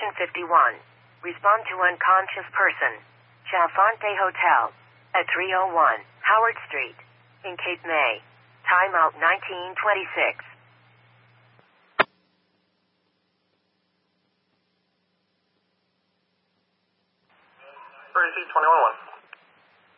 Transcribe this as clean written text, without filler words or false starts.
Station 51. Respond to unconscious person. Chalfonte Hotel. At 301 Howard Street. In Cape May. Timeout 1926. Emergency 21-1.